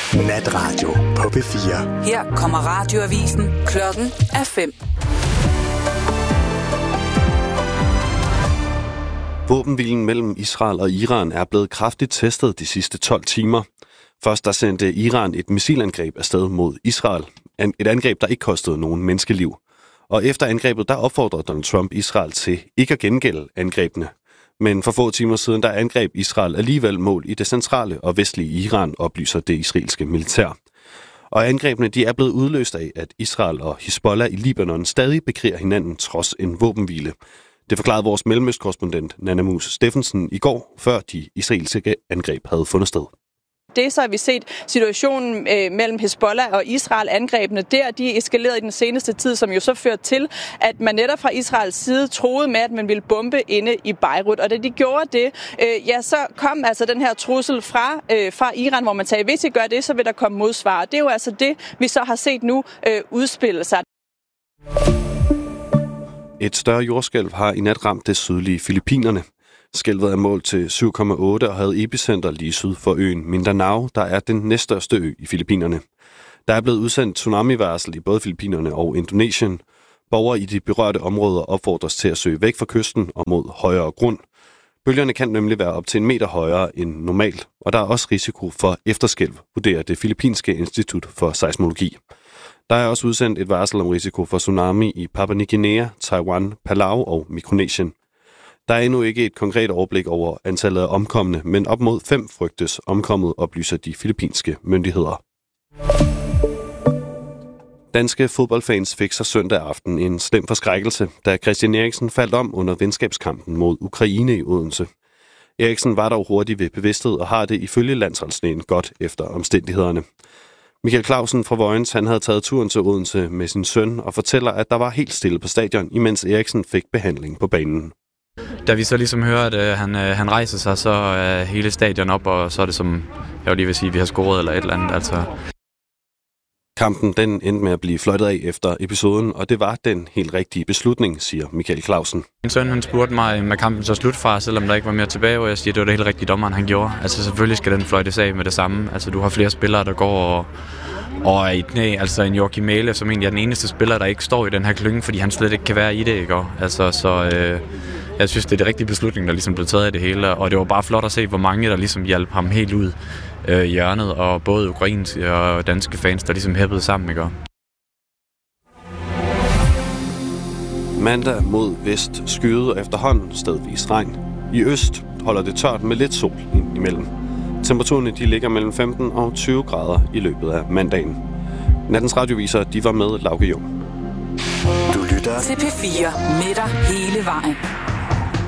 Natradio på P4. Her kommer radioavisen. Klokken er 5. Våbenhvilen mellem Israel og Iran er blevet kraftigt testet de sidste 12 timer. Først der sendte Iran et missilangreb afsted mod Israel. Et angreb, der ikke kostede nogen menneskeliv. Og efter angrebet, der opfordrede Donald Trump Israel til ikke at gengælde angrebene. Men for få timer siden, der angreb Israel alligevel mål i det centrale og vestlige Iran, oplyser det israelske militær. Og angrebene, de er blevet udløst af, at Israel og Hizbollah i Libanon stadig bekriger hinanden trods en våbenhvile. Det forklarede vores mellemøstkorrespondent Nana Mus Steffensen i går, før de israelske angreb havde fundet sted. Det så har vi set situationen mellem Hizbollah og Israel, angrebene der, de eskalerede i den seneste tid, som jo så førte til, at man netop fra Israels side troede med, at man ville bombe inde i Beirut. Og da de gjorde det, så kom altså den her trussel fra Iran, hvor man sagde, hvis I gør det, så vil der komme modsvar. Det er jo altså det, vi så har set nu udspille sig. Et større jordskælv har i nat ramt det sydlige Filippinerne. Skælvet er målt til 7,8 og havde epicenter lige syd for øen Mindanao, der er den næststørste ø i Filippinerne. Der er blevet udsendt tsunami-varsel i både Filippinerne og Indonesien. Borgere i de berørte områder opfordres til at søge væk fra kysten og mod højere grund. Bølgerne kan nemlig være op til 1 meter højere end normalt, og der er også risiko for efterskælv, vurderer det Filippinske Institut for Seismologi. Der er også udsendt et varsel om risiko for tsunami i Papua Ny Guinea, Taiwan, Palau og Mikronesien. Der er endnu ikke et konkret overblik over antallet af omkomne, men op mod 5 frygtes omkommet, oplyser de filippinske myndigheder. Danske fodboldfans fik sig søndag aften en slem forskrækkelse, da Christian Eriksen faldt om under venskabskampen mod Ukraine i Odense. Eriksen var dog hurtigt ved bevidsthed og har det ifølge landsholdslægen godt efter omstændighederne. Michael Clausen fra Vojens, han havde taget turen til Odense med sin søn og fortæller, at der var helt stille på stadion, imens Eriksen fik behandling på banen. Da vi så ligesom hører, at han rejser sig, så er hele stadion op, og så er det som, jeg vil lige vil sige, vi har scoret eller et eller andet. Altså. Kampen den endte med at blive fløjtet af efter episoden, og det var den helt rigtige beslutning, siger Michael Clausen. Min søn han spurgte mig, med kampen så slut fra, selvom der ikke var mere tilbage, og jeg siger, at det var det helt rigtige dommeren, han gjorde. Altså selvfølgelig skal den fløjtes af med det samme. Altså du har flere spillere, der går og er i knæ, altså en Joachim Mæhle, som egentlig er den eneste spiller, der ikke står i den her klynge, fordi han slet ikke kan være i det, ikke? Altså så... Jeg synes, det er det rigtige beslutning, der ligesom blev taget af det hele, og det var bare flot at se, hvor mange der ligesom hjalp ham helt ud i hjørnet, og både ukrainske og danske fans, der ligesom hæppede sammen, ikke? Mandag mod vest skyet efterhånden stedvis regn. I øst holder det tørt med lidt sol ind imellem. Temperaturerne de ligger mellem 15 og 20 grader i løbet af mandagen. Nattens radioviser, de var med Lauke Jung. Du lytter til P4 med dig hele vejen.